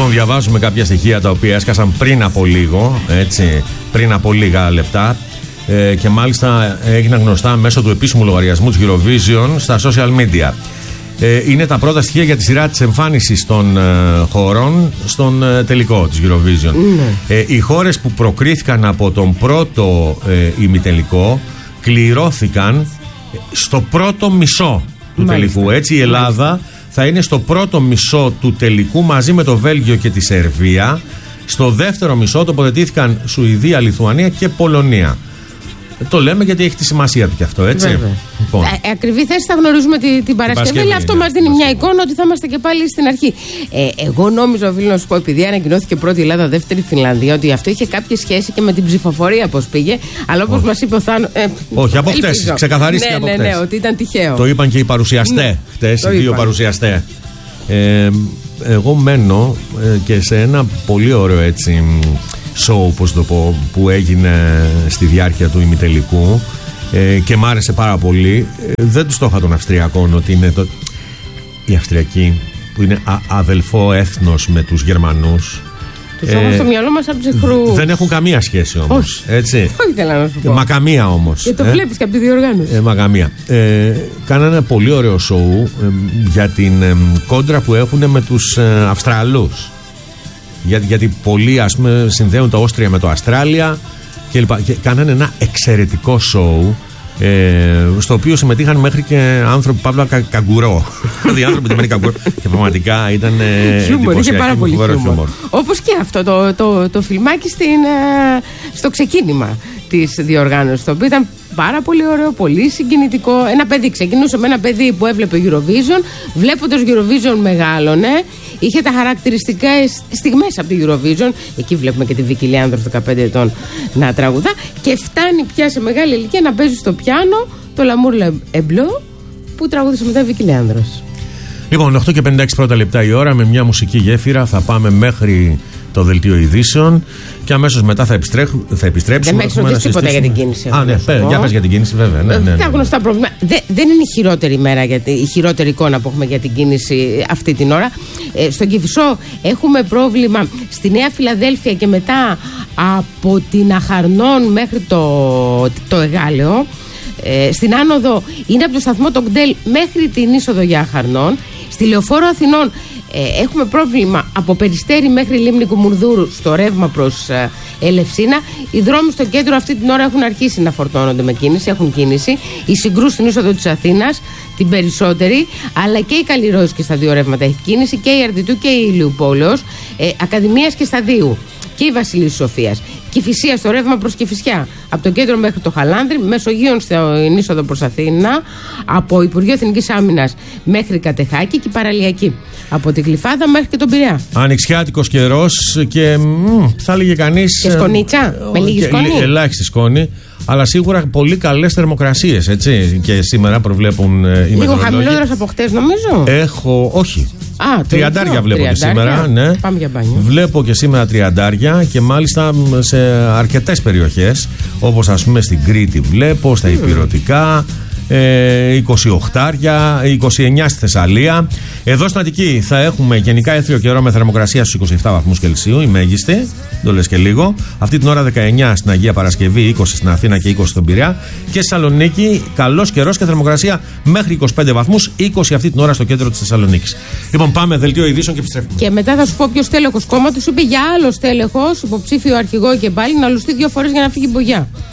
Λοιπόν, διαβάζουμε κάποια στοιχεία τα οποία έσκασαν πριν από λίγο, έτσι, πριν από λίγα λεπτά, και μάλιστα έγιναν γνωστά μέσω του επίσημου λογαριασμού της Eurovision στα social media. Είναι τα πρώτα στοιχεία για τη σειρά της εμφάνισης των χωρών στον τελικό της Eurovision. Οι χώρες που προκρίθηκαν από τον πρώτο ημιτελικό κληρώθηκαν στο πρώτο μισό του τελικού. Έτσι η Ελλάδα θα είναι στο πρώτο μισό του τελικού μαζί με το Βέλγιο και τη Σερβία. Στο δεύτερο μισό τοποθετήθηκαν Σουηδία, Λιθουανία και Πολωνία. Το λέμε γιατί έχει τη σημασία του και αυτό, έτσι. Λοιπόν. Ακριβή θέση θα γνωρίζουμε την Παρασκευή, αλλά αυτό μας δίνει μια εικόνα ότι θα είμαστε και πάλι στην αρχή. Εγώ νόμιζα, οφείλω να σου πω, επειδή ανακοινώθηκε πρώτη Ελλάδα, δεύτερη Φινλανδία, ότι αυτό είχε κάποια σχέση και με την ψηφοφορία, πώς πήγε. Αλλά όπως μας είπε ο Θάνος. Όχι, από χτες. Ξεκαθαρίστηκε από χτες. Ναι, ότι ήταν τυχαίο. Το είπαν και οι παρουσιαστές. Χτες οι δύο παρουσιαστές. Εγώ μένω και σε ένα πολύ ωραίο έτσι show, πώς το πω, που έγινε στη διάρκεια του ημιτελικού, και μ' άρεσε πάρα πολύ. Δεν τους το είχα των Αυστριακών ότι είναι οι Αυστριακοί που είναι αδελφό έθνος με τους Γερμανούς. Τους όμως στο μυαλό μας από τους εχθρούς. Δεν έχουν καμία σχέση όμως. Όχι. Έτσι. Όχι, ήθελα να σου πω. Μα καμία όμως. Και το βλέπεις και από τη διοργάνωση. Μα καμία. Κάνανε ένα πολύ ωραίο show για την κόντρα που έχουν με τους Αυστραλούς. Γιατί πολλοί, ας πούμε, συνδέουν το Όστρια με το Αυστράλια και κάνανε ένα εξαιρετικό show, στο οποίο συμμετείχαν μέχρι και άνθρωποι Παύλα Καγκουρό. Δηλαδή άνθρωποι τιμένοι Καγκουρό. Και πραγματικά ήταν χιούμορ, είχε πάρα πολύ χιούμορ. Όπως και αυτό το φιλμάκι στο ξεκίνημα της διοργάνωσης, το οποίο ήταν πάρα πολύ ωραίο, πολύ συγκινητικό. Ένα παιδί, ξεκινούσε με ένα παιδί που έβλεπε Eurovision, βλέποντας Eurovision μεγάλωνε, είχε τα χαρακτηριστικά στιγμές από τη Eurovision. Εκεί βλέπουμε και τη Βίκη Λέανδρο 15 ετών να τραγουδά, και φτάνει πια σε μεγάλη ηλικία να παίζει στο πιάνο το L'amour est bleu που τραγούδισε μετά η Βίκη Λέανδρος. Λοιπόν, 8 και 56 πρώτα λεπτά η ώρα, με μια μουσική γέφυρα θα πάμε μέχρι το δελτίο ειδήσεων και αμέσως μετά θα επιστρέψουμε. Δεν με έχεις ρωτήσει τίποτα για την κίνηση. Για πες για την κίνηση, βέβαια. Τα γνωστά προβλήματα. Δεν είναι η χειρότερη ημέρα, η χειρότερη εικόνα που έχουμε για την κίνηση αυτή την ώρα. Στον Κηφισό έχουμε πρόβλημα στη Νέα Φιλαδέλφια και μετά από την Αχαρνών μέχρι το Εγάλεο. Στην άνοδο είναι από το σταθμό Τογκντέλ μέχρι την είσοδο για Αχαρνών. Στη Λεωφόρο Αθηνών έχουμε πρόβλημα από Περιστέρι μέχρι Λίμνη Κουμουρδούρου στο ρεύμα προς Ελευσίνα. Οι δρόμοι στο κέντρο αυτή την ώρα έχουν αρχίσει να φορτώνονται με κίνηση, έχουν κίνηση. Η Συγκρού στην είσοδο της Αθήνας, την περισσότερη, αλλά και η Καλλιρόης και στα δύο ρεύματα έχει κίνηση, και η Αρδιτού και η Ηλιουπόλεως, Ακαδημίας και Σταδίου και η Βασιλής Σοφίας. Κηφισία στο ρεύμα προς Κηφισιά, από το κέντρο μέχρι το Χαλάνδρι, Μεσογείων στην είσοδο προς Αθήνα, από Υπουργείο Εθνικής Άμυνας μέχρι Κατεχάκη, και η Παραλιακή από την Γλυφάδα μέχρι και τον Πειραιά. Ανοιξιάτικος καιρός και θα έλεγε κανείς. Και σκονίτσα, με λίγη σκόνη. Ελάχιστη σκόνη, αλλά σίγουρα πολύ καλές θερμοκρασίες, έτσι. Και σήμερα προβλέπουν οι μετεωρολόγοι. Λίγο χαμηλότερες από χτες, νομίζω. Όχι. 30 βλέπω και σήμερα. Ναι. Πάμε για μπάνιο. Βλέπω και σήμερα 30 και μάλιστα σε αρκετές περιοχές, όπως ας πούμε στην Κρήτη βλέπω, στα Ηπειρωτικά, 28, 29 στη Θεσσαλία. Εδώ στην Αττική θα έχουμε γενικά έθριο καιρό με θερμοκρασία στους 27 βαθμούς Κελσίου, η μέγιστη, το λες και λίγο. Αυτή την ώρα 19 στην Αγία Παρασκευή, 20 στην Αθήνα και 20 στον Πειραιά. Και στη Θεσσαλονίκη καλός καιρός και θερμοκρασία μέχρι 25 βαθμούς, 20 αυτή την ώρα στο κέντρο της Θεσσαλονίκης. Λοιπόν, πάμε δελτίο ειδήσεων και επιστρέφουμε. Και μετά θα σου πω ποιος τέλεχος κόμματος είπε για άλλο τέλεχος, υποψήφιο αρχηγό και πάλι, να λουστεί 2 φορές για να φύγει μπογιά.